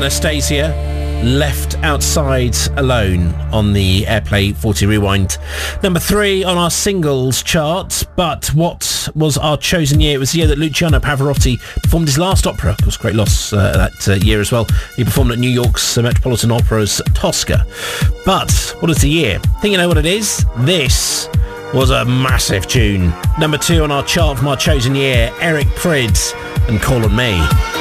Anastasia, Left Outside Alone on the Airplay 40 Rewind. Number 3 on our singles chart. But what was our chosen year? It was the year that Luciano Pavarotti performed his last opera. Of course, great loss that year as well. He performed at New York's Metropolitan Opera's Tosca. But what is the year? Think you know what it is? This was a massive tune. Number 2 on our chart from our chosen year, Eric Prydz and Call on Me.